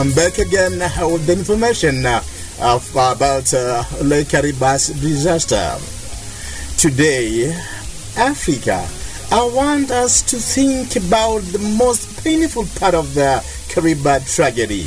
I'm back again with the information about Lake Kariba's disaster. Today, Africa, I want us to think about the most painful part of the Kariba tragedy.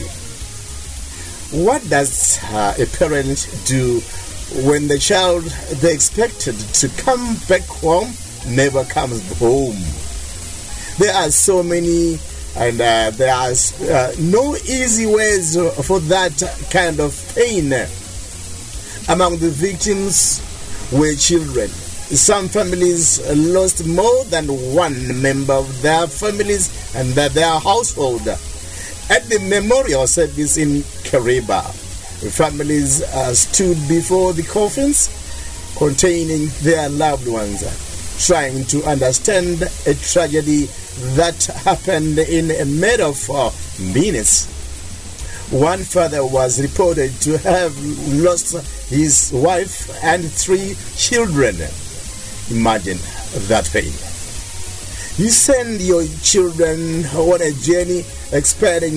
What does a parent do when the child they expected to come back home never comes home? There are so many and there are no easy ways for that kind of pain. Among the victims were children. Some families lost more than one member of their families and their household. At the memorial service in Kariba, families stood before the coffins containing their loved ones, trying to understand a tragedy that happened in a matter of minutes. One father was reported to have lost his wife and 3 children. Imagine that pain. You send your children on a journey expecting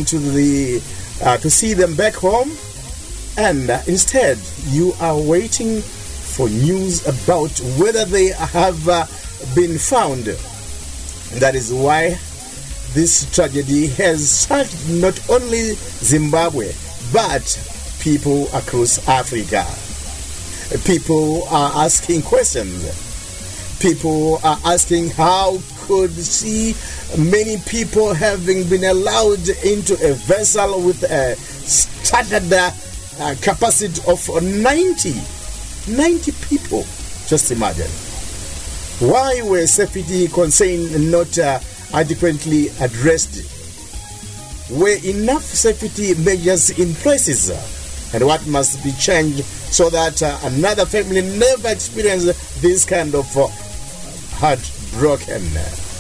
to see them back home, and instead you are waiting for news about whether they have been found. That is why this tragedy has touched not only Zimbabwe, but people across Africa. People are asking questions. People are asking how could see many people having been allowed into a vessel with a started capacity of 90 people. Just imagine. Why were safety concerns not adequately addressed? Were enough safety measures in places? And what must be changed so that another family never experience this kind of heartbroken?